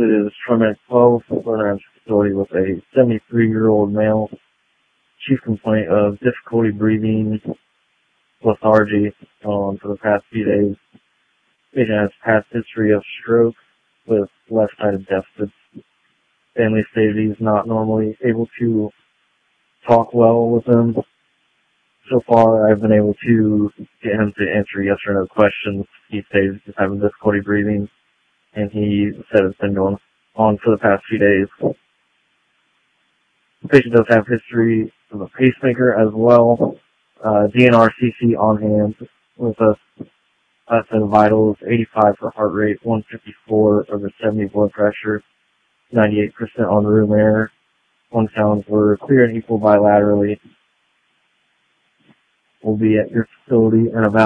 is Paramedic 12, Burner facility with a 73-year-old male. Chief complaint of difficulty breathing, lethargy for the past few days. Patient has past history of stroke with left-sided deficits. Family stated he's not normally able to talk well with him. So far, I've been able to get him to answer yes or no questions. He stated he's having difficulty breathing, and he said it's been going on for the past few days. The patient does have history of a pacemaker as well. DNR-CC on hand with us. Set of vitals, 85 for heart rate, 154 over 70 blood pressure, 98% on room air. Lung sounds were clear and equal bilaterally. We'll be at your facility in about